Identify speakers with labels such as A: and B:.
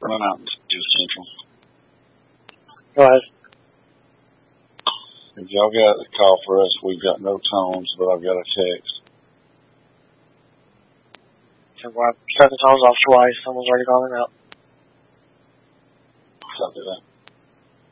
A: run out to Central.
B: Go ahead.
A: If y'all got a call for us, we've got no tones, but I've got a text.
B: So I cut the tones off twice. Someone's already calling out.
A: Copy that.